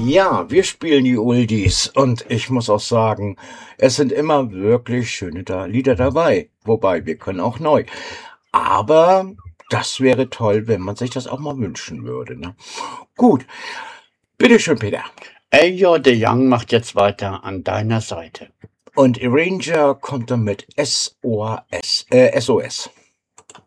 Ja, wir spielen die Oldies und ich muss auch sagen, es sind immer wirklich schöne Lieder dabei. Wobei, wir können auch neu. Aber das wäre toll, wenn man sich das auch mal wünschen würde. Ne? Gut, bitteschön, Peter. Elio de Young macht jetzt weiter an deiner Seite. Und Arranger kommt dann mit SOS. SOS.